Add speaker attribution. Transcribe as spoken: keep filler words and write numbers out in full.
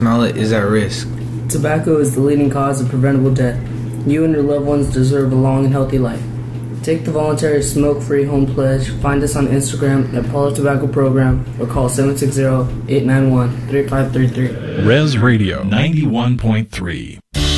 Speaker 1: Knowledge is at risk.
Speaker 2: Tobacco is the leading cause of preventable death. You and your loved ones deserve a long and healthy life. Take the voluntary smoke-free home pledge. Find us on Instagram at Paulo Tobacco Program or call seven six zero, eight nine one, three five three three.
Speaker 3: Res Radio ninety-one point three.